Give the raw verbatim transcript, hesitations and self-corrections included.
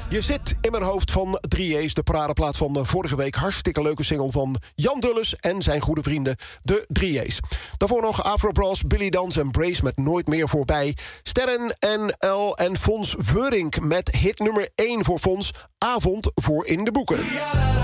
Je zit in mijn hoofd van drie A's, de paradeplaat van vorige week. Hartstikke leuke single van Jan Dulles en zijn goede vrienden, de drie A's. Daarvoor nog Afro Bros, Billy Dans en Brace met Nooit meer voorbij. Sterren en L en Fons Veurink met hit nummer één voor Fons, Avond voor in de boeken.